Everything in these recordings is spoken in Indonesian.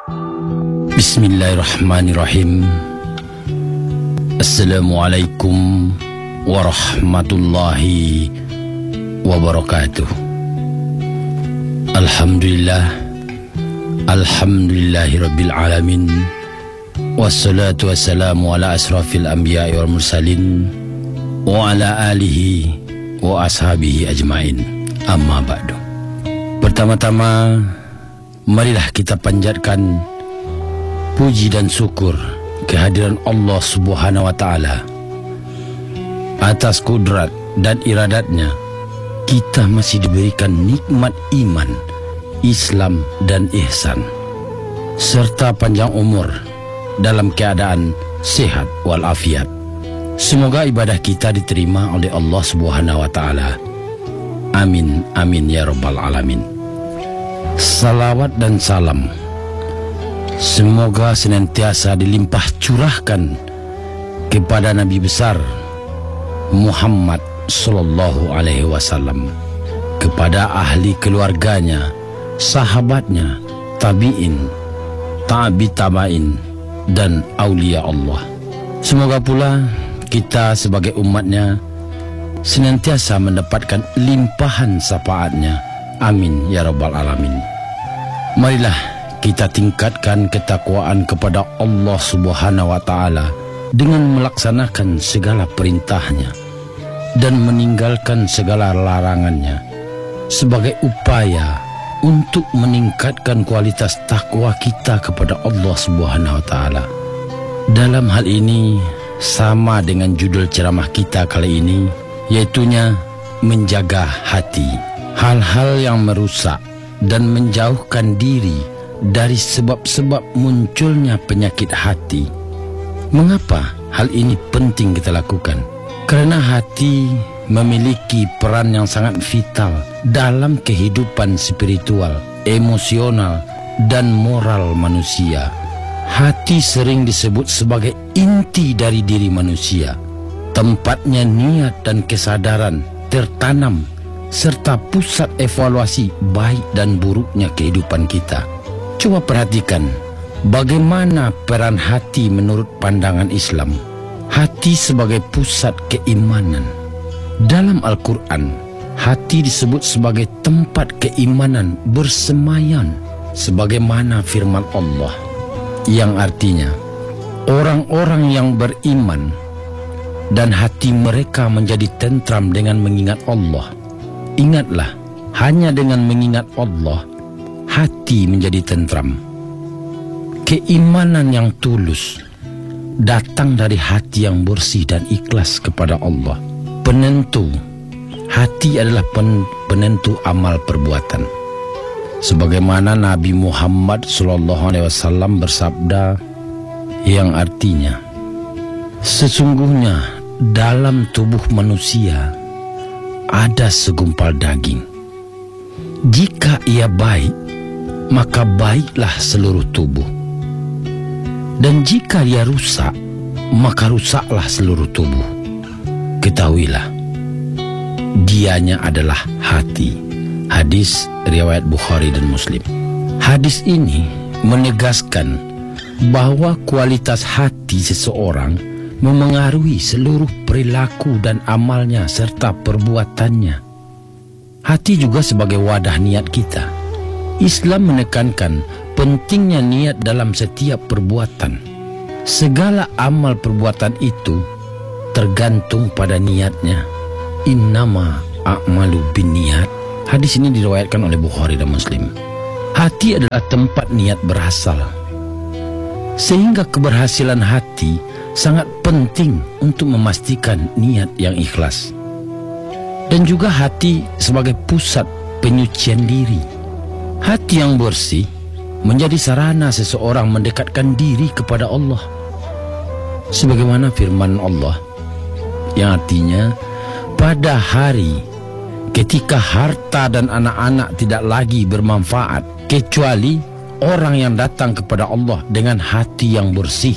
Bismillahirrahmanirrahim. Assalamualaikum warahmatullahi wabarakatuh. Alhamdulillahirabbil alamin. Wassalatu wassalamu ala asrafil anbiya'i wal mursalin wa ala alihi wa ashabihi ajmain. Amma ba'du. Pertama-tama, marilah kita panjatkan puji dan syukur kehadiran Allah Subhanahu wa Ta'ala. Atas kudrat dan iradatnya, kita masih diberikan nikmat iman, Islam dan ihsan, serta panjang umur dalam keadaan sehat walafiat. Semoga ibadah kita diterima oleh Allah Subhanahu wa Ta'ala. Amin, amin ya rabbal alamin. Salawat dan salam semoga senantiasa dilimpah curahkan kepada Nabi besar Muhammad sallallahu alaihi wasallam, kepada ahli keluarganya, sahabatnya, tabi'in, tabi tabain, dan aulia Allah. Semoga pula kita sebagai umatnya senantiasa mendapatkan limpahan syafaatnya. Amin ya rabbal alamin. Marilah kita tingkatkan ketakwaan kepada Allah Subhanahu wa Ta'ala dengan melaksanakan segala perintahnya dan meninggalkan segala larangannya sebagai upaya untuk meningkatkan kualitas takwa kita kepada Allah Subhanahu wa Ta'ala. Dalam hal ini sama dengan judul ceramah kita kali ini, yaitunya menjaga hati. Hal-hal yang merusak dan menjauhkan diri dari sebab-sebab munculnya penyakit hati. Mengapa hal ini penting kita lakukan? Karena hati memiliki peran yang sangat vital dalam kehidupan spiritual, emosional, dan moral manusia. Hati sering disebut sebagai inti dari diri manusia. Tempatnya niat dan kesadaran tertanam, serta pusat evaluasi baik dan buruknya kehidupan kita. Coba perhatikan bagaimana peran hati menurut pandangan Islam. Hati sebagai pusat keimanan. Dalam Al-Quran, hati disebut sebagai tempat keimanan bersemayan, sebagaimana firman Allah, yang artinya orang-orang yang beriman dan hati mereka menjadi tentram dengan mengingat Allah. Ingatlah, hanya dengan mengingat Allah, hati menjadi tentram. Keimanan yang tulus datang dari hati yang bersih dan ikhlas kepada Allah. Penentu, hati adalah penentu amal perbuatan. Sebagaimana Nabi Muhammad SAW bersabda, yang artinya, sesungguhnya dalam tubuh manusia ada segumpal daging. Jika ia baik, maka baiklah seluruh tubuh. Dan jika dia rusak, maka rusaklah seluruh tubuh. Ketahuilah, dianya adalah hati. Hadis riwayat Bukhari dan Muslim. Hadis ini menegaskan bahwa kualitas hati seseorang memengaruhi seluruh perilaku dan amalnya serta perbuatannya. Hati juga sebagai wadah niat kita. Islam menekankan pentingnya niat dalam setiap perbuatan. Segala amal perbuatan itu tergantung pada niatnya. Innama a'malu binniyat. Hadis ini diriwayatkan oleh Bukhari dan Muslim. Hati adalah tempat niat berasal, sehingga keberhasilan hati sangat penting untuk memastikan niat yang ikhlas. Dan juga hati sebagai pusat penyucian diri. Hati yang bersih menjadi sarana seseorang mendekatkan diri kepada Allah. Sebagaimana firman Allah, yang artinya, pada hari ketika harta dan anak-anak tidak lagi bermanfaat, kecuali orang yang datang kepada Allah dengan hati yang bersih.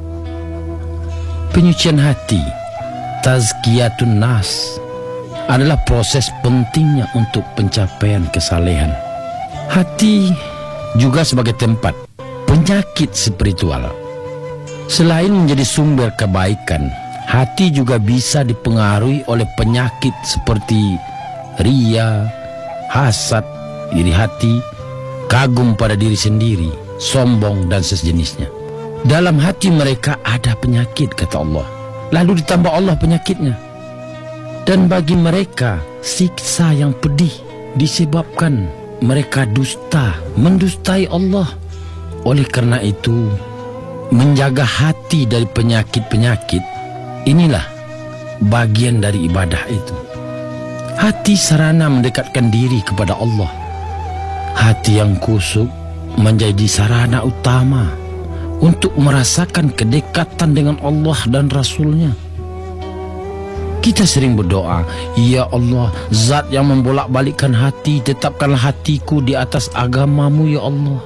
Penyucian hati, tazkiyatun nas, adalah proses pentingnya untuk pencapaian kesalehan. Hati juga sebagai tempat penyakit spiritual. Selain menjadi sumber kebaikan, hati juga bisa dipengaruhi oleh penyakit seperti ria, hasad, iri hati, kagum pada diri sendiri, sombong, dan sejenisnya. Dalam hati mereka ada penyakit, kata Allah. Lalu ditambah Allah penyakitnya. Dan bagi mereka siksa yang pedih disebabkan mereka dusta, mendustai Allah. Oleh karena itu, menjaga hati dari penyakit-penyakit, inilah bagian dari ibadah itu. Hati sarana mendekatkan diri kepada Allah. Hati yang kusuk menjadi sarana utama untuk merasakan kedekatan dengan Allah dan Rasul-Nya. Kita sering berdoa, "Ya Allah, Zat yang membolak-balikkan hati, tetapkanlah hatiku di atas agama-Mu, ya Allah."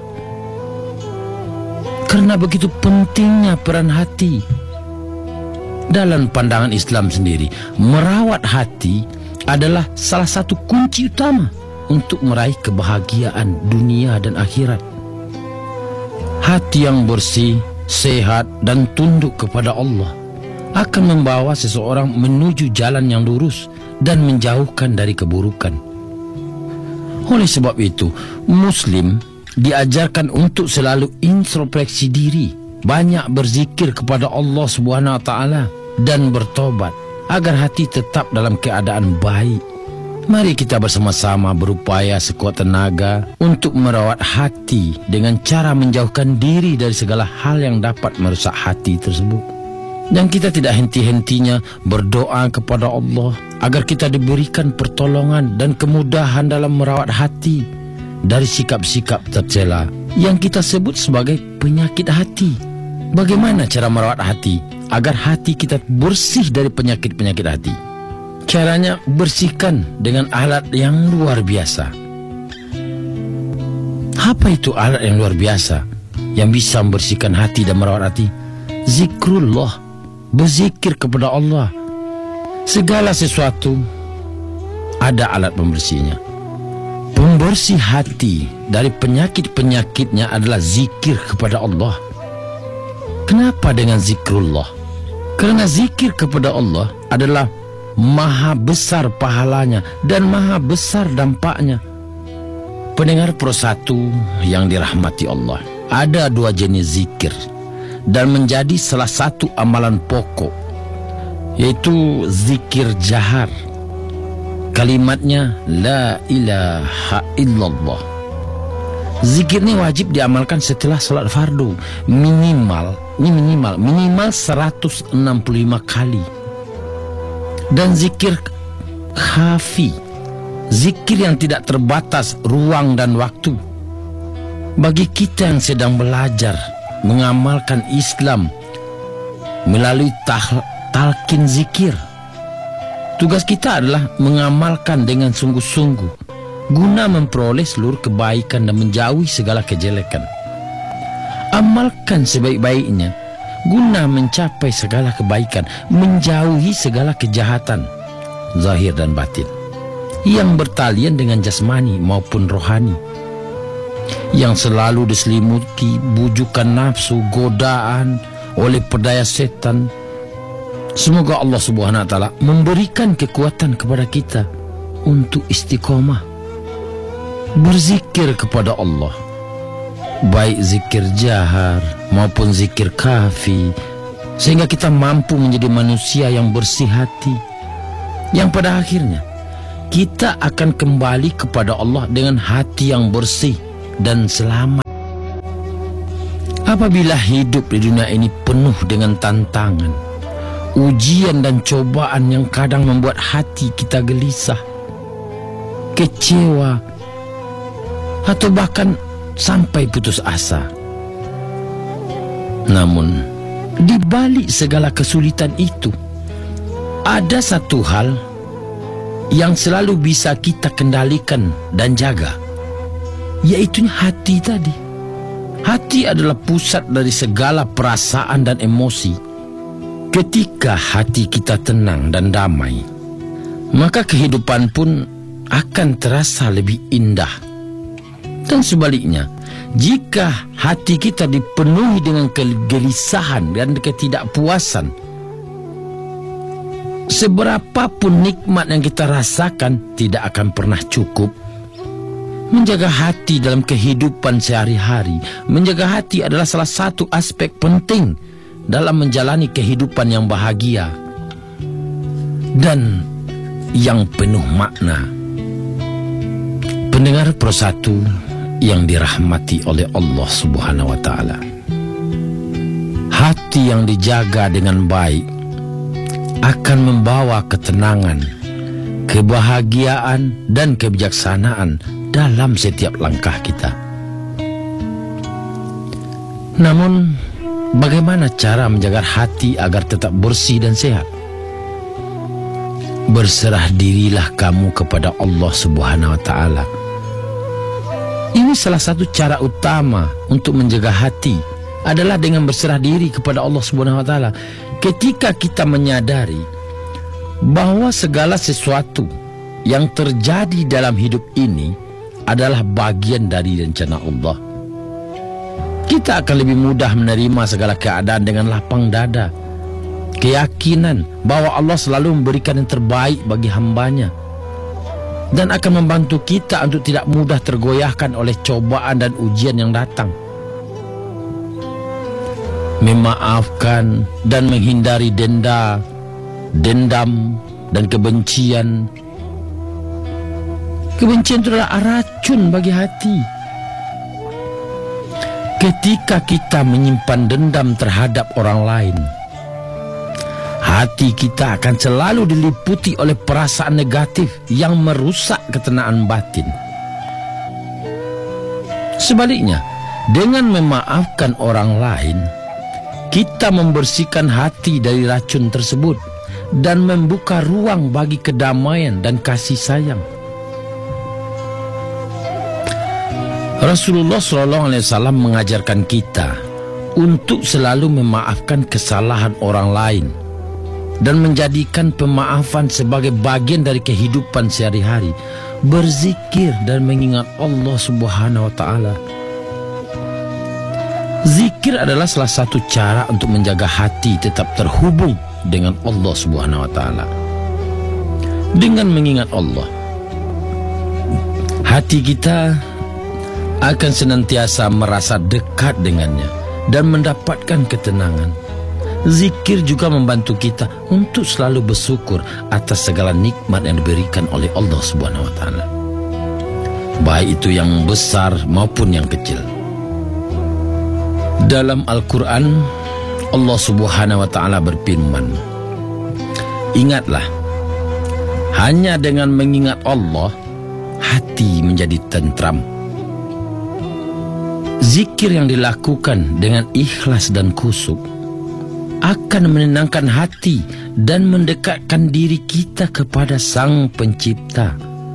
Karena begitu pentingnya peran hati. Dalam pandangan Islam sendiri, merawat hati adalah salah satu kunci utama untuk meraih kebahagiaan dunia dan akhirat. Hati yang bersih, sehat, dan tunduk kepada Allah akan membawa seseorang menuju jalan yang lurus dan menjauhkan dari keburukan. Oleh sebab itu, Muslim diajarkan untuk selalu introspeksi diri, banyak berzikir kepada Allah Subhanahu wa Ta'ala, dan bertobat agar hati tetap dalam keadaan baik. Mari kita bersama-sama berupaya sekuat tenaga untuk merawat hati dengan cara menjauhkan diri dari segala hal yang dapat merusak hati tersebut. Dan kita tidak henti-hentinya berdoa kepada Allah agar kita diberikan pertolongan dan kemudahan dalam merawat hati dari sikap-sikap tercela yang kita sebut sebagai penyakit hati. Bagaimana cara merawat hati agar hati kita bersih dari penyakit-penyakit hati? Caranya bersihkan dengan alat yang luar biasa. Apa itu alat yang luar biasa yang bisa membersihkan hati dan merawat hati? Zikrullah, berzikir kepada Allah. Segala sesuatu ada alat pembersihnya. Pembersih hati dari penyakit-penyakitnya adalah zikir kepada Allah. Kenapa dengan zikrullah? Karena zikir kepada Allah adalah maha besar pahalanya dan maha besar dampaknya. Pendengar Pro 1 yang dirahmati Allah, ada dua jenis zikir dan menjadi salah satu amalan pokok, yaitu zikir jahar. Kalimatnya la ilaha illallah. Zikir ini wajib diamalkan setelah salat fardu minimal 165 kali. Dan zikir khafi, zikir yang tidak terbatas ruang dan waktu. Bagi kita yang sedang belajar mengamalkan Islam melalui talqin zikir, tugas kita adalah mengamalkan dengan sungguh-sungguh guna memperoleh seluruh kebaikan dan menjauhi segala kejelekan. Amalkan sebaik-baiknya guna mencapai segala kebaikan, menjauhi segala kejahatan zahir dan batin yang bertalian dengan jasmani maupun rohani, yang selalu diselimuti bujukan nafsu, godaan oleh perdaya setan. Semoga Allah Subhanahu wa Ta'ala memberikan kekuatan kepada kita untuk istiqomah berzikir kepada Allah, baik zikir jahar maupun zikir khafi, sehingga kita mampu menjadi manusia yang bersih hati, yang pada akhirnya kita akan kembali kepada Allah dengan hati yang bersih dan selamat. Apabila hidup di dunia ini penuh dengan tantangan, ujian dan cobaan yang kadang membuat hati kita gelisah, kecewa, atau bahkan sampai putus asa. Namun, di balik segala kesulitan itu, ada satu hal yang selalu bisa kita kendalikan dan jaga, yaitu hati tadi. Hati adalah pusat dari segala perasaan dan emosi. Ketika hati kita tenang dan damai, maka kehidupan pun akan terasa lebih indah. Dan sebaliknya, jika hati kita dipenuhi dengan kegelisahan dan ketidakpuasan, seberapapun nikmat yang kita rasakan tidak akan pernah cukup. Menjaga hati dalam kehidupan sehari-hari, menjaga hati adalah salah satu aspek penting dalam menjalani kehidupan yang bahagia dan yang penuh makna. Pendengar Pro 1 yang dirahmati oleh Allah Subhanahu wa Ta'ala, hati yang dijaga dengan baik akan membawa ketenangan, kebahagiaan, dan kebijaksanaan dalam setiap langkah kita. Namun, bagaimana cara menjaga hati agar tetap bersih dan sehat? Berserah dirilah kamu kepada Allah Subhanahu wa Ta'ala. Ini salah satu cara utama untuk menjaga hati adalah dengan berserah diri kepada Allah Subhanahu wa Ta'ala. Ketika kita menyadari bahwa segala sesuatu yang terjadi dalam hidup ini adalah bagian dari rencana Allah, kita akan lebih mudah menerima segala keadaan dengan lapang dada, keyakinan bahwa Allah selalu memberikan yang terbaik bagi hambanya, dan akan membantu kita untuk tidak mudah tergoyahkan oleh cobaan dan ujian yang datang. Memaafkan dan menghindari dendam dan kebencian. Kebencian itu adalah racun bagi hati. Ketika kita menyimpan dendam terhadap orang lain, hati kita akan selalu diliputi oleh perasaan negatif yang merusak ketenangan batin. Sebaliknya, dengan memaafkan orang lain, kita membersihkan hati dari racun tersebut dan membuka ruang bagi kedamaian dan kasih sayang. Rasulullah SAW mengajarkan kita untuk selalu memaafkan kesalahan orang lain dan menjadikan pemaafan sebagai bagian dari kehidupan sehari-hari, berzikir dan mengingat Allah Subhanahu wa Ta'ala. Zikir adalah salah satu cara untuk menjaga hati tetap terhubung dengan Allah Subhanahu wa Ta'ala. Dengan mengingat Allah, hati kita akan senantiasa merasa dekat dengannya dan mendapatkan ketenangan. Zikir juga membantu kita untuk selalu bersyukur atas segala nikmat yang diberikan oleh Allah Subhanahu wa Ta'ala, baik itu yang besar maupun yang kecil. Dalam Al-Quran, Allah Subhanahu wa Ta'ala berfirman, "Ingatlah, hanya dengan mengingat Allah, hati menjadi tentram." Zikir yang dilakukan dengan ikhlas dan khusyuk akan menenangkan hati dan mendekatkan diri kita kepada Sang Pencipta.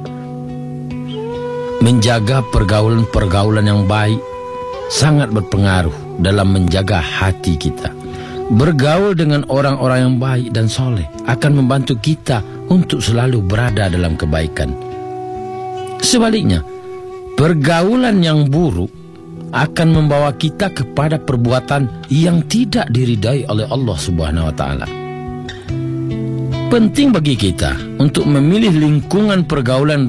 Menjaga pergaulan-pergaulan yang baik sangat berpengaruh dalam menjaga hati kita. Bergaul dengan orang-orang yang baik dan soleh akan membantu kita untuk selalu berada dalam kebaikan. Sebaliknya, pergaulan yang buruk akan membawa kita kepada perbuatan yang tidak diridai oleh Allah Subhanahu wa Ta'ala. Penting bagi kita untuk memilih lingkungan pergaulan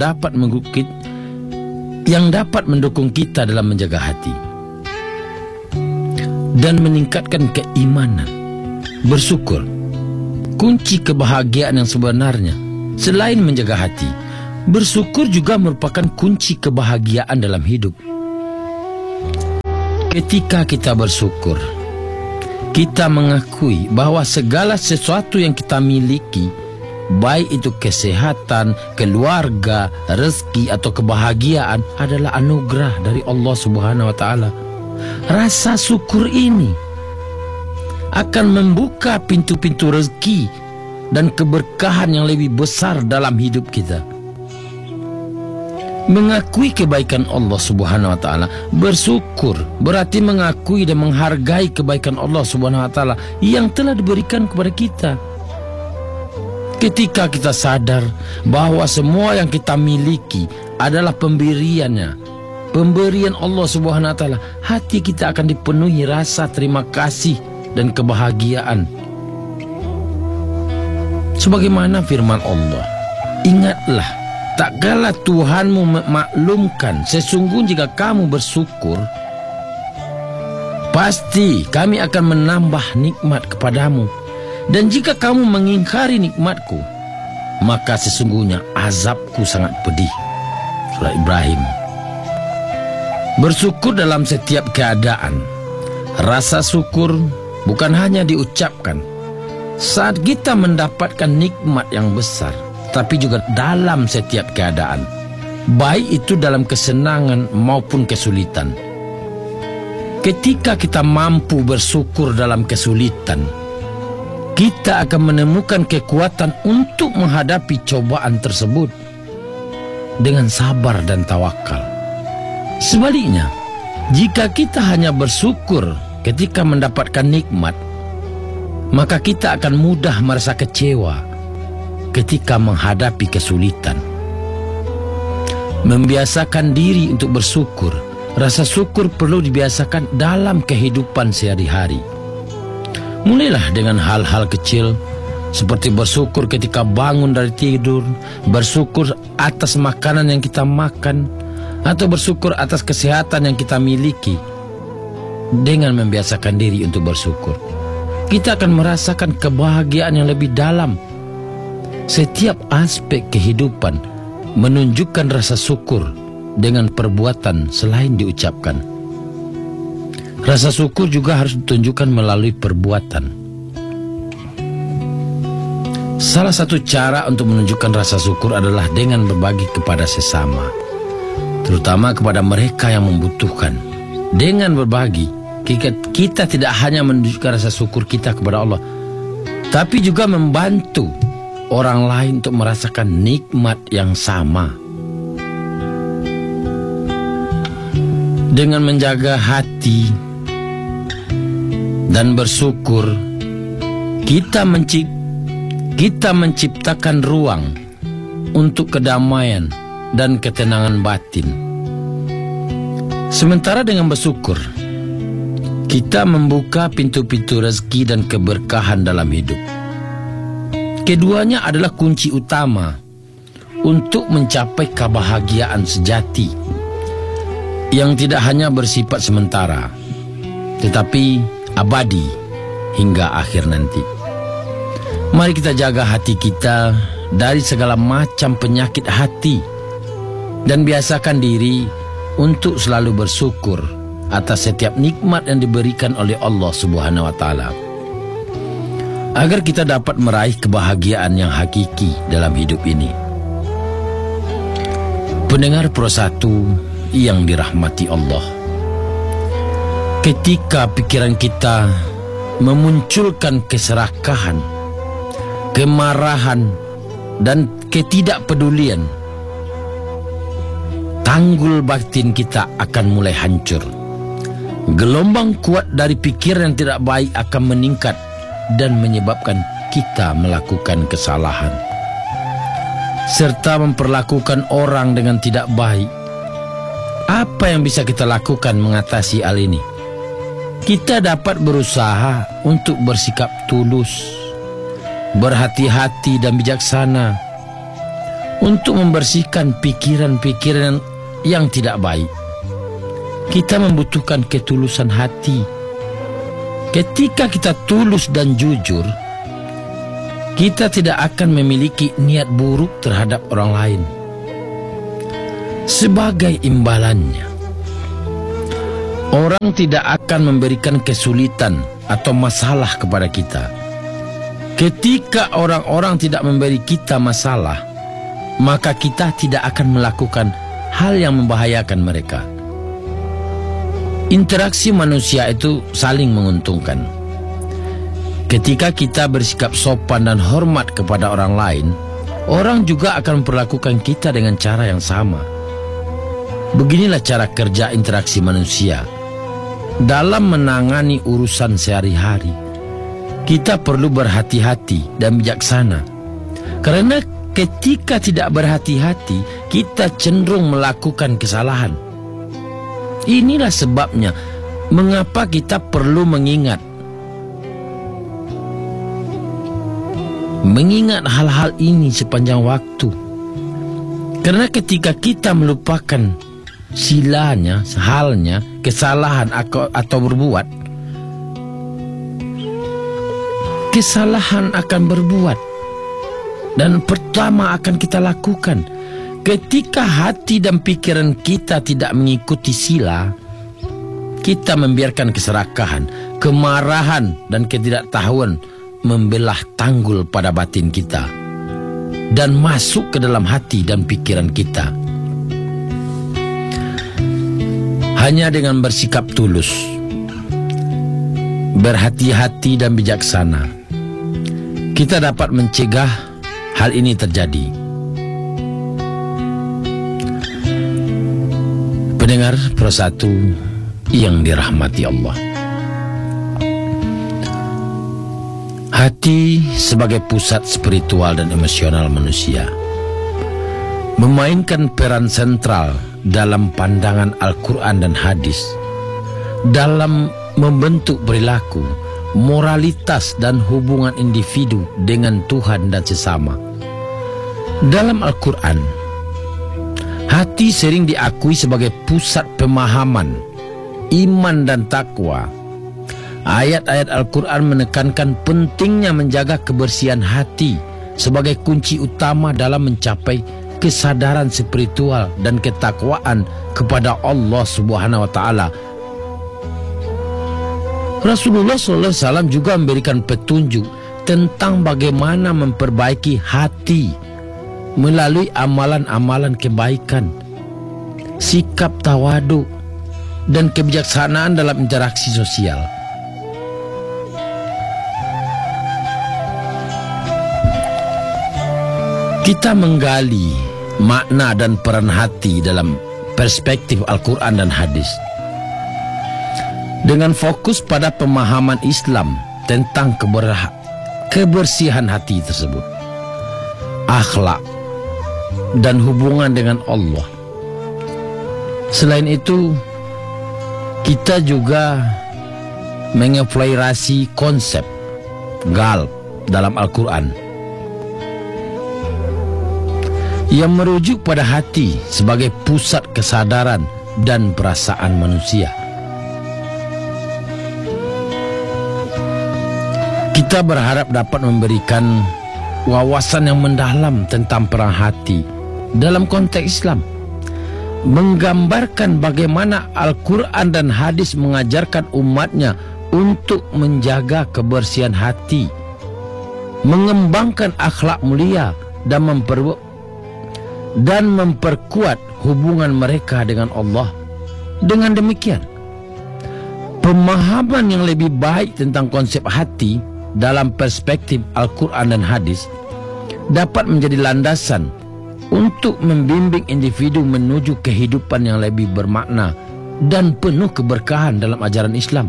yang dapat mendukung kita dalam menjaga hati dan meningkatkan keimanan. Bersyukur, kunci kebahagiaan yang sebenarnya selain menjaga hati, bersyukur juga merupakan kunci kebahagiaan dalam hidup. Ketika kita bersyukur, kita mengakui bahwa segala sesuatu yang kita miliki, baik itu kesehatan, keluarga, rezeki atau kebahagiaan, adalah anugerah dari Allah Subhanahu wa Ta'ala. Rasa syukur ini akan membuka pintu-pintu rezeki dan keberkahan yang lebih besar dalam hidup kita. Mengakui kebaikan Allah Subhanahu wa Ta'ala, bersyukur berarti mengakui dan menghargai kebaikan Allah Subhanahu wa Ta'ala yang telah diberikan kepada kita. Ketika kita sadar bahwa semua yang kita miliki adalah pemberiannya pemberian Allah Subhanahu wa taala, hati kita akan dipenuhi rasa terima kasih dan kebahagiaan. Sebagaimana firman Allah, ingatlah, tak kala Tuhanmu memaklumkan, sesungguhnya jika kamu bersyukur, pasti kami akan menambah nikmat kepadamu. Dan jika kamu mengingkari nikmatku, maka sesungguhnya azabku sangat pedih. Surah Ibrahim. Bersyukur dalam setiap keadaan. Rasa syukur bukan hanya diucapkan saat kita mendapatkan nikmat yang besar, tapi juga dalam setiap keadaan, baik itu dalam kesenangan maupun kesulitan. Ketika kita mampu bersyukur dalam kesulitan, kita akan menemukan kekuatan untuk menghadapi cobaan tersebut dengan sabar dan tawakal. Sebaliknya, jika kita hanya bersyukur ketika mendapatkan nikmat, maka kita akan mudah merasa kecewa ketika menghadapi kesulitan. Membiasakan diri untuk bersyukur. Rasa syukur perlu dibiasakan dalam kehidupan sehari-hari. Mulailah dengan hal-hal kecil, seperti bersyukur ketika bangun dari tidur, bersyukur atas makanan yang kita makan, atau bersyukur atas kesehatan yang kita miliki. Dengan membiasakan diri untuk bersyukur, kita akan merasakan kebahagiaan yang lebih dalam. Setiap aspek kehidupan menunjukkan rasa syukur dengan perbuatan selain diucapkan. Rasa syukur juga harus ditunjukkan melalui perbuatan. Salah satu cara untuk menunjukkan rasa syukur adalah dengan berbagi kepada sesama, terutama kepada mereka yang membutuhkan. Dengan berbagi, kita tidak hanya menunjukkan rasa syukur kita kepada Allah, tapi juga membantu orang lain untuk merasakan nikmat yang sama. Dengan menjaga hati dan bersyukur, kita menciptakan ruang untuk kedamaian dan ketenangan batin. Sementara dengan bersyukur, kita membuka pintu-pintu rezeki dan keberkahan dalam hidup. Keduanya adalah kunci utama untuk mencapai kebahagiaan sejati yang tidak hanya bersifat sementara, tetapi abadi hingga akhir nanti. Mari kita jaga hati kita dari segala macam penyakit hati dan biasakan diri untuk selalu bersyukur atas setiap nikmat yang diberikan oleh Allah Subhanahu wa taala, agar kita dapat meraih kebahagiaan yang hakiki dalam hidup ini. Pendengar Pro 1 yang dirahmati Allah, ketika pikiran kita memunculkan keserakahan, kemarahan, dan ketidakpedulian, tanggul batin kita akan mulai hancur. Gelombang kuat dari pikiran yang tidak baik akan meningkat dan menyebabkan kita melakukan kesalahan, serta memperlakukan orang dengan tidak baik. Apa yang bisa kita lakukan mengatasi hal ini? Kita dapat berusaha untuk bersikap tulus, berhati-hati dan bijaksana untuk membersihkan pikiran-pikiran yang tidak baik. Kita membutuhkan ketulusan hati. Ketika kita tulus dan jujur, kita tidak akan memiliki niat buruk terhadap orang lain. Sebagai imbalannya, orang tidak akan memberikan kesulitan atau masalah kepada kita. Ketika orang-orang tidak memberi kita masalah, maka kita tidak akan melakukan hal yang membahayakan mereka. Interaksi manusia itu saling menguntungkan. Ketika kita bersikap sopan dan hormat kepada orang lain, orang juga akan memperlakukan kita dengan cara yang sama. Beginilah cara kerja interaksi manusia. Dalam menangani urusan sehari-hari, kita perlu berhati-hati dan bijaksana. Karena ketika tidak berhati-hati, kita cenderung melakukan kesalahan. Inilah sebabnya mengapa kita perlu mengingat hal-hal ini sepanjang waktu. Karena ketika kita melupakan silanya, halnya, kesalahan atau berbuat, kesalahan akan berbuat. Dan pertama akan kita lakukan ketika hati dan pikiran kita tidak mengikuti sila, kita membiarkan keserakahan, kemarahan dan ketidaktahuan membelah tanggul pada batin kita dan masuk ke dalam hati dan pikiran kita. Hanya dengan bersikap tulus, berhati-hati dan bijaksana, kita dapat mencegah hal ini terjadi. Pendengar Pro 1 yang dirahmati Allah, hati sebagai pusat spiritual dan emosional manusia memainkan peran sentral dalam pandangan Al-Quran dan hadis dalam membentuk perilaku, moralitas dan hubungan individu dengan Tuhan dan sesama. Dalam Al-Quran, hati sering diakui sebagai pusat pemahaman, iman dan takwa. Ayat-ayat Al-Quran menekankan pentingnya menjaga kebersihan hati sebagai kunci utama dalam mencapai kesadaran spiritual dan ketakwaan kepada Allah Subhanahu wa Ta'ala. Rasulullah SAW juga memberikan petunjuk tentang bagaimana memperbaiki hati melalui amalan-amalan kebaikan, sikap tawadu, dan kebijaksanaan dalam interaksi sosial. Kita menggali makna dan peran hati dalam perspektif Al-Quran dan hadis dengan fokus pada pemahaman Islam tentang kebersihan hati tersebut, akhlak, dan hubungan dengan Allah. Selain itu, kita juga mengeksplorasi konsep qalb dalam Al-Quran yang merujuk pada hati sebagai pusat kesadaran dan perasaan manusia. Kita berharap dapat memberikan wawasan yang mendalam tentang peran hati dalam konteks Islam, menggambarkan bagaimana Al-Quran dan hadis mengajarkan umatnya untuk menjaga kebersihan hati, mengembangkan akhlak mulia dan memperkuat hubungan mereka dengan Allah. Dengan demikian, pemahaman yang lebih baik tentang konsep hati dalam perspektif Al-Quran dan hadis dapat menjadi landasan untuk membimbing individu menuju kehidupan yang lebih bermakna dan penuh keberkahan dalam ajaran Islam.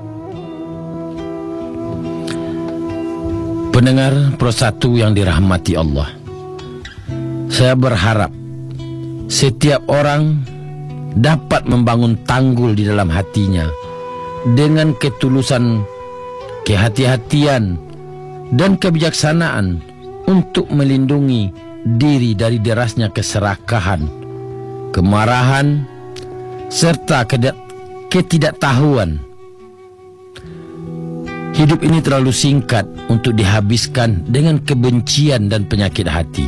Pendengar Pro 1 yang dirahmati Allah, saya berharap setiap orang dapat membangun tanggul di dalam hatinya dengan ketulusan, kehati-hatian, dan kebijaksanaan untuk melindungi diri dari derasnya keserakahan, kemarahan, serta ketidaktahuan. Hidup ini terlalu singkat untuk dihabiskan dengan kebencian dan penyakit hati.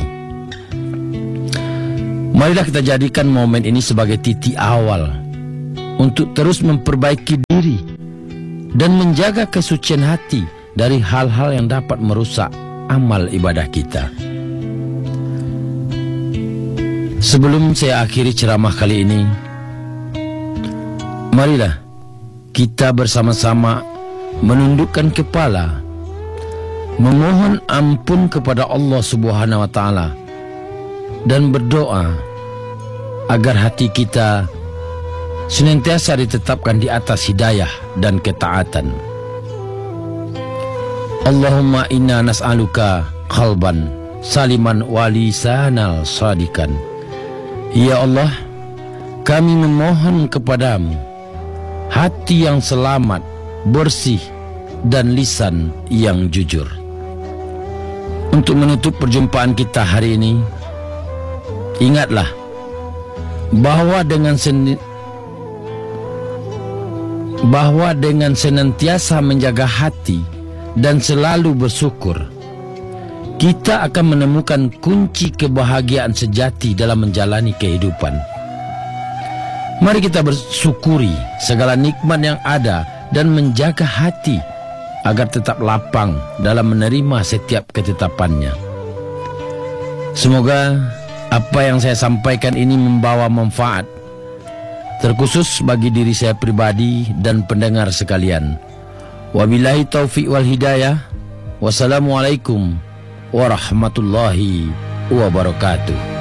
Marilah kita jadikan momen ini sebagai titik awal untuk terus memperbaiki diri dan menjaga kesucian hati dari hal-hal yang dapat merusak amal ibadah kita. Sebelum saya akhiri ceramah kali ini, marilah kita bersama-sama menundukkan kepala, memohon ampun kepada Allah Subhanahu wa Ta'ala, dan berdoa agar hati kita senantiasa ditetapkan di atas hidayah dan ketaatan. Allahumma inna nas'aluka qalban saliman wa lisanal sadikan. Ya Allah, kami memohon kepadamu hati yang selamat, bersih, dan lisan yang jujur. Untuk menutup perjumpaan kita hari ini, ingatlah bahwa dengan senantiasa menjaga hati dan selalu bersyukur, kita akan menemukan kunci kebahagiaan sejati dalam menjalani kehidupan. Mari kita bersyukuri segala nikmat yang ada dan menjaga hati agar tetap lapang dalam menerima setiap ketetapannya. Semoga apa yang saya sampaikan ini membawa manfaat, terkhusus bagi diri saya pribadi dan pendengar sekalian. Wabillahi taufiq wal hidayah. Wassalamualaikum warahmatullahi wabarakatuh.